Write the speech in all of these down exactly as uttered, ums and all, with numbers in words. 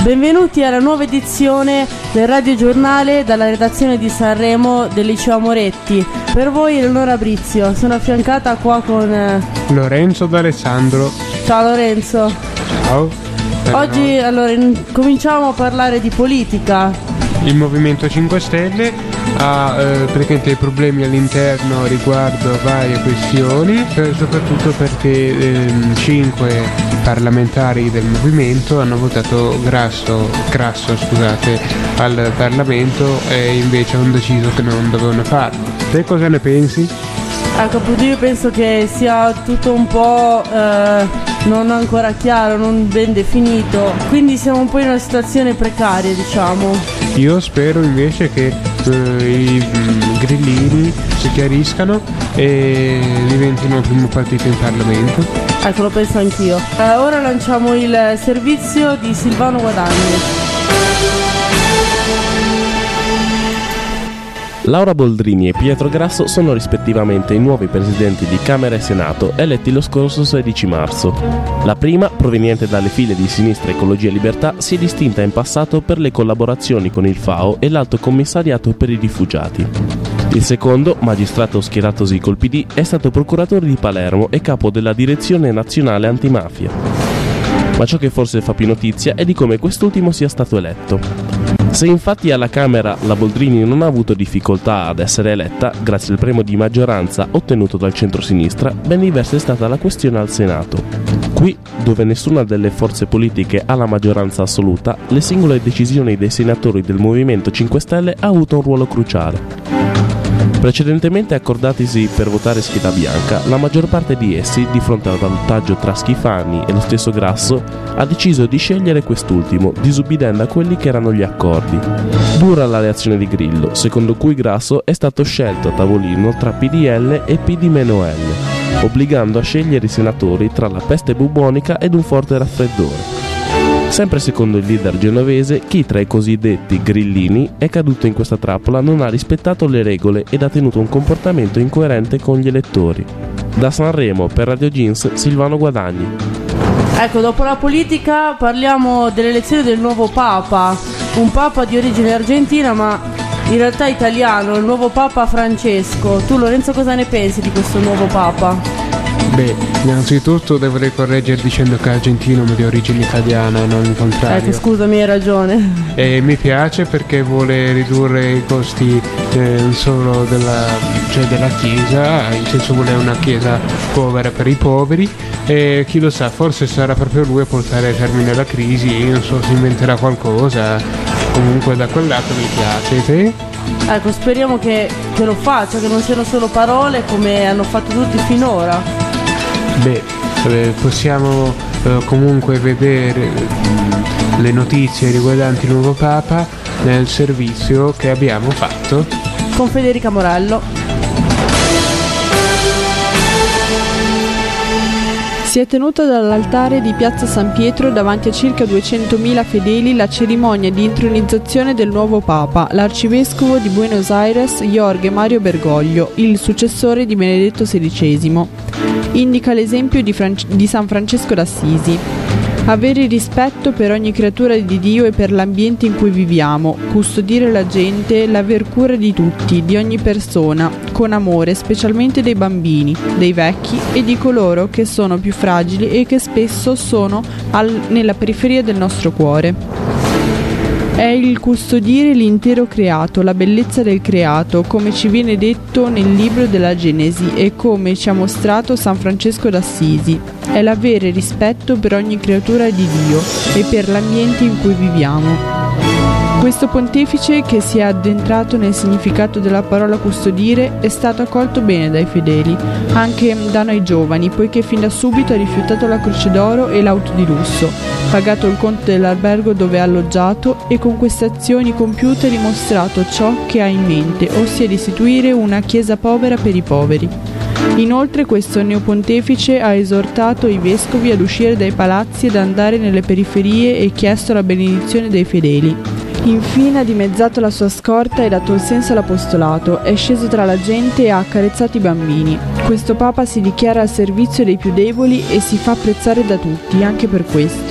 Benvenuti alla nuova edizione del radiogiornale dalla redazione di Sanremo del Liceo Amoretti. Per voi Eleonora Brizio, sono affiancata qua con eh... Lorenzo D'Alessandro. Ciao Lorenzo. Ciao. Oggi allora in- cominciamo a parlare di politica. Il Movimento cinque Stelle ha eh, praticamente problemi all'interno riguardo varie questioni, per, soprattutto perché eh, cinque parlamentari del movimento hanno votato grasso, grasso scusate, al Parlamento e invece hanno deciso che non dovevano farlo. Te cosa ne pensi? Ecco, appunto io penso che sia tutto un po' eh, non ancora chiaro, non ben definito, quindi siamo un po' in una situazione precaria, diciamo. Io spero invece che eh, i mh, grillini si chiariscano e diventino il primo partito in Parlamento. Ecco, lo penso anch'io. Eh, ora lanciamo il servizio di Silvano Guadagni. Laura Boldrini e Pietro Grasso sono rispettivamente i nuovi presidenti di Camera e Senato eletti lo scorso sedici marzo. La prima, proveniente dalle file di Sinistra Ecologia e Libertà, si è distinta in passato per le collaborazioni con il F A O e l'Alto Commissariato per i Rifugiati. Il secondo, magistrato schieratosi col P D, è stato procuratore di Palermo e capo della Direzione Nazionale Antimafia. Ma ciò che forse fa più notizia è di come quest'ultimo sia stato eletto. Se infatti alla Camera la Boldrini non ha avuto difficoltà ad essere eletta, grazie al premio di maggioranza ottenuto dal centro-sinistra, ben diversa è stata la questione al Senato. Qui, dove nessuna delle forze politiche ha la maggioranza assoluta, le singole decisioni dei senatori del Movimento cinque Stelle ha avuto un ruolo cruciale. Precedentemente accordatisi per votare scheda bianca, la maggior parte di essi, di fronte al valutaggio tra Schifani e lo stesso Grasso, ha deciso di scegliere quest'ultimo, disubbidendo a quelli che erano gli accordi. Dura la reazione di Grillo, secondo cui Grasso è stato scelto a tavolino tra P D L e P D L, obbligando a scegliere i senatori tra la peste bubonica ed un forte raffreddore. Sempre secondo il leader genovese, chi tra i cosiddetti grillini è caduto in questa trappola non ha rispettato le regole ed ha tenuto un comportamento incoerente con gli elettori. Da Sanremo per Radio Jeans, Silvano Guadagni. Ecco, dopo la politica parliamo dell'elezione del nuovo Papa, un Papa di origine argentina ma in realtà italiano, il nuovo Papa Francesco. Tu Lorenzo cosa ne pensi di questo nuovo Papa? Beh, innanzitutto dovrei correggere dicendo che è argentino ma di origine italiana e non il contrario. Ecco, scusami, hai ragione. E mi piace perché vuole ridurre i costi eh, solo della, cioè della Chiesa, in senso vuole una Chiesa povera per i poveri e chi lo sa, forse sarà proprio lui a portare a termine la crisi, non so, si inventerà qualcosa, comunque da quel lato mi piace. Te? Ecco, speriamo che, che lo faccia, che non siano solo parole come hanno fatto tutti finora. Beh, eh, possiamo eh, comunque vedere mh, le notizie riguardanti il nuovo Papa nel servizio che abbiamo fatto con Federica Morello. Si è tenuta dall'altare di Piazza San Pietro davanti a circa duecentomila fedeli la cerimonia di intronizzazione del nuovo Papa, l'arcivescovo di Buenos Aires Jorge Mario Bergoglio, il successore di Benedetto sedicesimo. Indica l'esempio di, Fran- di San Francesco d'Assisi. Avere rispetto per ogni creatura di Dio e per l'ambiente in cui viviamo, custodire la gente, l'aver cura di tutti, di ogni persona, con amore, specialmente dei bambini, dei vecchi e di coloro che sono più fragili e che spesso sono al- nella periferia del nostro cuore. È il custodire l'intero creato, la bellezza del creato, come ci viene detto nel libro della Genesi e come ci ha mostrato San Francesco d'Assisi. È l'avere rispetto per ogni creatura di Dio e per l'ambiente in cui viviamo. Questo pontefice, che si è addentrato nel significato della parola custodire, è stato accolto bene dai fedeli, anche da noi giovani, poiché fin da subito ha rifiutato la croce d'oro e l'auto di lusso, pagato il conto dell'albergo dove ha alloggiato e con queste azioni compiute ha dimostrato ciò che ha in mente, ossia di istituire una chiesa povera per i poveri. Inoltre questo neopontefice ha esortato i vescovi ad uscire dai palazzi ed andare nelle periferie e chiesto la benedizione dei fedeli. Infine ha dimezzato la sua scorta e dato il senso all'apostolato, è sceso tra la gente e ha accarezzato i bambini. Questo Papa si dichiara al servizio dei più deboli e si fa apprezzare da tutti, anche per questo.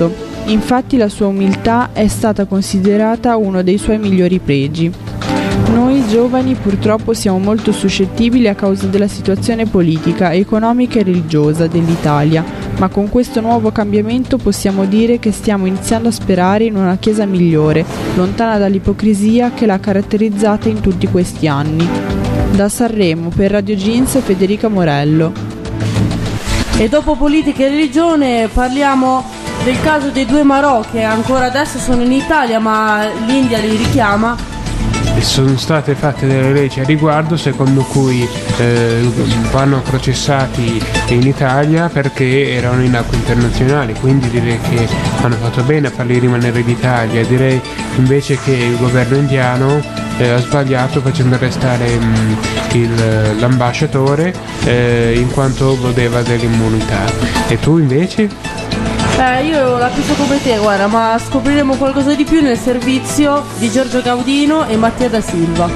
Infatti la sua umiltà è stata considerata uno dei suoi migliori pregi. Noi giovani purtroppo siamo molto suscettibili a causa della situazione politica, economica e religiosa dell'Italia, ma con questo nuovo cambiamento possiamo dire che stiamo iniziando a sperare in una Chiesa migliore, lontana dall'ipocrisia che l'ha caratterizzata in tutti questi anni. Da Sanremo, per Radio Jeans, Federica Morello. E dopo politica e religione parliamo del caso dei due Marò che ancora adesso sono in Italia, ma l'India li richiama. Sono state fatte delle leggi a riguardo secondo cui eh, vanno processati in Italia perché erano in acque internazionali, quindi direi che hanno fatto bene a farli rimanere in Italia. Direi invece che il governo indiano eh, ha sbagliato facendo arrestare mh, il, l'ambasciatore eh, in quanto godeva dell'immunità. E tu invece? Eh, io la penso come te, guarda, ma scopriremo qualcosa di più nel servizio di Giorgio Gaudino e Mattia da Silva.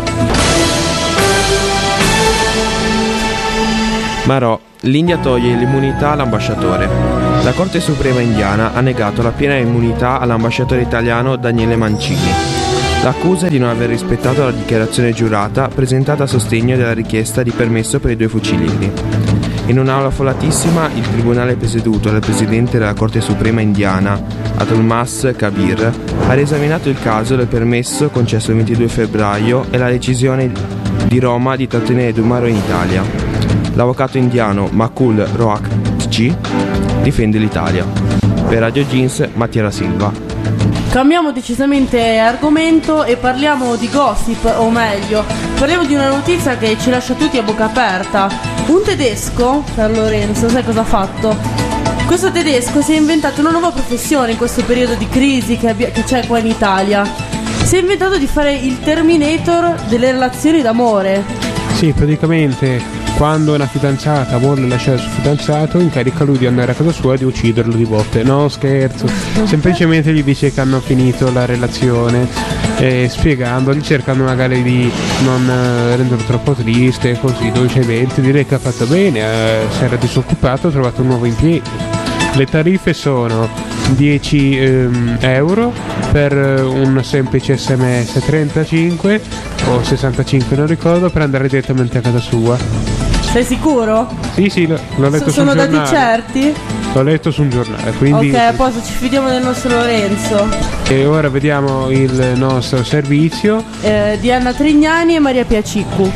Marò, l'India toglie l'immunità all'ambasciatore. La Corte Suprema indiana ha negato la piena immunità all'ambasciatore italiano Daniele Mancini. L'accusa è di non aver rispettato la dichiarazione giurata presentata a sostegno della richiesta di permesso per i due fucilieri. In un'aula affollatissima, il tribunale presieduto dal presidente della Corte Suprema indiana, Atulmas Kabir, ha riesaminato il caso del permesso concesso il ventidue febbraio e la decisione di Roma di trattenere due Marò in Italia. L'avvocato indiano Makul Rohakji difende l'Italia. Per Radio Jeans, Mattia da Silva. Cambiamo decisamente argomento e parliamo di gossip, o meglio, parliamo di una notizia che ci lascia tutti a bocca aperta. Un tedesco, San Lorenzo, sai cosa ha fatto? Questo tedesco si è inventato una nuova professione in questo periodo di crisi che, abbia, che c'è qua in Italia. Si è inventato di fare il Terminator delle relazioni d'amore. Sì, praticamente quando una fidanzata vuole lasciare il suo fidanzato, incarica lui di andare a casa sua e di ucciderlo di botte. No, scherzo, semplicemente gli dice che hanno finito la relazione, eh, spiegandogli, cercando magari di non eh, renderlo troppo triste, così dolcemente, dire che ha fatto bene, eh, si era disoccupato, ha trovato un nuovo impiego. Le tariffe sono dieci ehm, euro per un semplice sms, trentacinque o sessantacinque, non ricordo, per andare direttamente a casa sua. Sei sicuro? Sì, sì, l'ho, l'ho letto S- su un giornale. Sono giornale. dati certi? L'ho letto su un giornale, quindi... Ok, a posto, ci fidiamo del nostro Lorenzo. E ora vediamo il nostro servizio eh, di Anna Trignani e Maria Piaciccu.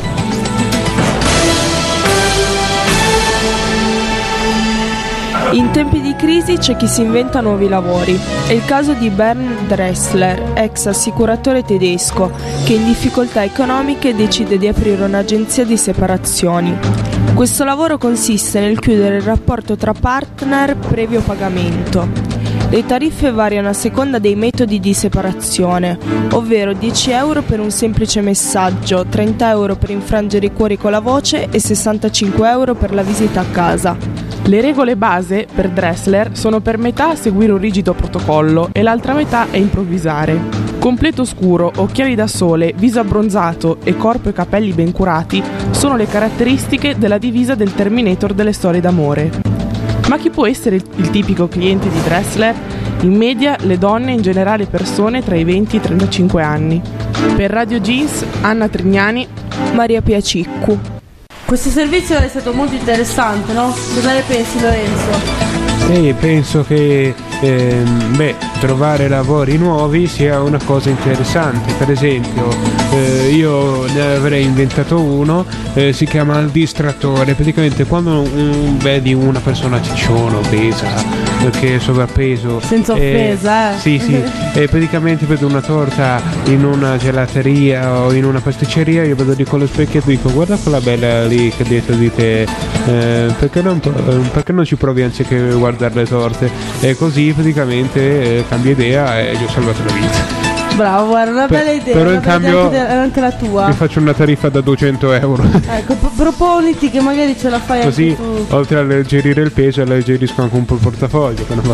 In tempi di crisi c'è chi si inventa nuovi lavori. È il caso di Bernd Dressler, ex assicuratore tedesco, che in difficoltà economiche decide di aprire un'agenzia di separazioni. Questo lavoro consiste nel chiudere il rapporto tra partner previo pagamento. Le tariffe variano a seconda dei metodi di separazione, ovvero dieci euro per un semplice messaggio, trenta euro per infrangere i cuori con la voce e sessantacinque euro per la visita a casa. Le regole base per Dressler sono per metà seguire un rigido protocollo e l'altra metà è improvvisare. Completo scuro, occhiali da sole, viso abbronzato e corpo e capelli ben curati sono le caratteristiche della divisa del Terminator delle storie d'amore. Ma chi può essere il tipico cliente di Dressler? In media le donne, in generale persone tra i venti e i trentacinque anni. Per Radio Jeans, Anna Trignani, Maria Piaciccu. Questo servizio è stato molto interessante, no? Cosa ne pensi, Lorenzo? Sì, penso che ehm, beh, trovare lavori nuovi sia una cosa interessante. Per esempio, eh, io ne avrei inventato uno, eh, si chiama il distrattore. Praticamente quando un, vedi una persona cicciona, obesa, che è sovrappeso, senza offesa, eh, eh. Sì, sì, e praticamente vedo una torta in una gelateria o in una pasticceria, io vedo di con lo specchietto e dico: guarda quella bella lì che dietro di te, eh, perché, non, perché non ci provi anziché guardare le torte? E così praticamente eh, cambia idea e gli ho salvato la vita. Bravo, guarda, una bella idea. Però in cambio anche, de- anche la tua. Mi faccio una tariffa da duecento euro. Ecco, p- proponiti che magari ce la fai così, anche tu. Oltre a alleggerire il peso, alleggerisco anche un po' il portafoglio. Che non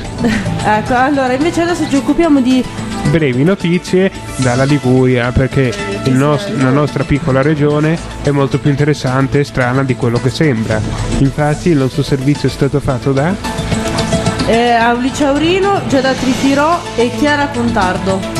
va. Ecco, allora invece adesso ci occupiamo di brevi notizie dalla Liguria, perché il nost- la nostra piccola regione è molto più interessante e strana di quello che sembra. Infatti il nostro servizio è stato fatto da eh, Aulicia Aurino, Giada Trifirò e Chiara Contardo.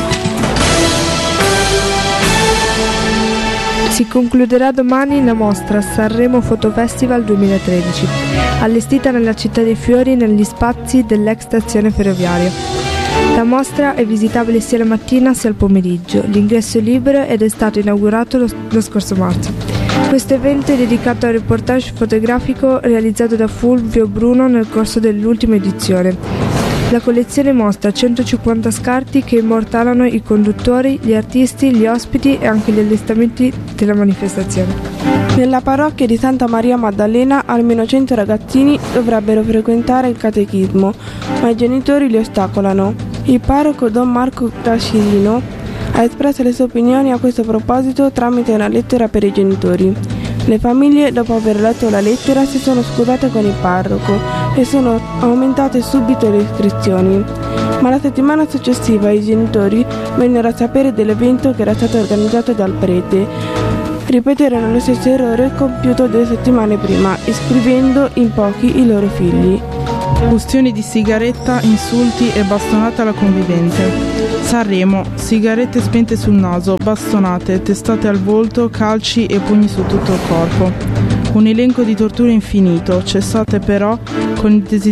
Si concluderà domani la mostra Sanremo Photo Festival duemilatredici, allestita nella Città dei Fiori negli spazi dell'ex stazione ferroviaria. La mostra è visitabile sia la mattina sia al pomeriggio, l'ingresso è libero ed è stato inaugurato lo, lo scorso marzo. Questo evento è dedicato al reportage fotografico realizzato da Fulvio Bruno nel corso dell'ultima edizione. La collezione mostra centocinquanta scarti che immortalano i conduttori, gli artisti, gli ospiti e anche gli allestimenti della manifestazione. Nella parrocchia di Santa Maria Maddalena almeno cento ragazzini dovrebbero frequentare il catechismo, ma i genitori li ostacolano. Il parroco Don Marco Tascirino ha espresso le sue opinioni a questo proposito tramite una lettera per i genitori. Le famiglie, dopo aver letto la lettera, si sono scusate con il parroco e sono aumentate subito le iscrizioni. Ma la settimana successiva i genitori vennero a sapere dell'evento che era stato organizzato dal prete. Ripeterono lo stesso errore compiuto due settimane prima, iscrivendo in pochi i loro figli. Combustioni di sigaretta, insulti e bastonata alla convivente. Sanremo, sigarette spente sul naso, bastonate, testate al volto, calci e pugni su tutto il corpo. Un elenco di torture infinito, cessate però con il desiderio